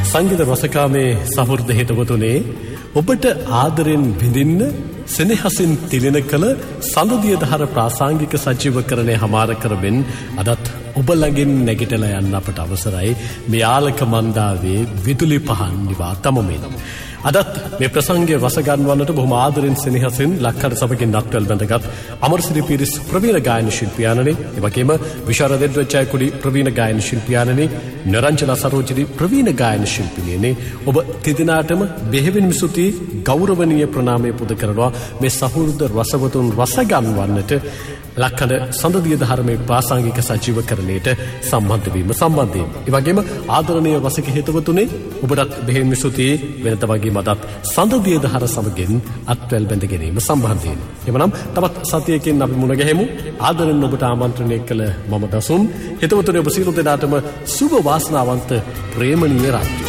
සංගීත රසකාමේ සහෘද හිතවතුනේ ඔබට ආදරෙන් විඳින්න සෙනෙහසින් තිලින කළ සඳදිය දහර ප්‍රාසංගික සජීවකරණය හමාර කරමින් අදත් ඔබ ළඟින් නැගිටලා යන්න අපට අවසරයි මේ ආලක මන්දාවේ විදුලි පහන් නිවා තමමින්. අදත් මේ ප්‍රසංගය රසගන්වන්නට බොහොම ආදරෙන් සෙනෙහසින් ලක්කඩ සභකින් නට්ටල් බැඳගත් අමරසිරි පිරිස් ප්‍රවීණ ගායන ශිල්පියාණනි, එවැගේම විශාරද ජයකුඩි ප්‍රවීණ ගායන ශිල්පියාණනි, නිරංජන සරෝජිනි ප්‍රවීණ ගායන ශිල්පිනියනි, ඔබ තිදෙනාටම බෙහෙවින් ස්තුති ගෞරවනීය ප්‍රණාමය පුද කරනවා මේ සහෘද රසවතුන් රසගන්වන්නට ලක්කඩ සඳදිය දහරමේ ප්‍රාසංගික සජීවකරණයට සම්බන්ධ වීම සම්බන්ධයෙන්. ඒ වගේම ආදරණීය රසික හේතුවතුනේ ඔබටත් බෙහෙවින් ස්තුති වෙනත වගේ මතත් සඳදිය දහර සමගින් අත්වැල් බැඳ ගැනීම සම්බන්ධයෙන්. එවනම් තවත් සතියකින් අපි මුණ ගැහෙමු. ආදරෙන් ඔබට ආමන්ත්‍රණය කළ මම දසුන්. හේතුවතුනේ ඔබ සියලු දෙනාටම සුබ වාසනාවන්ත ප්‍රේමණීය රාත්‍රියක්.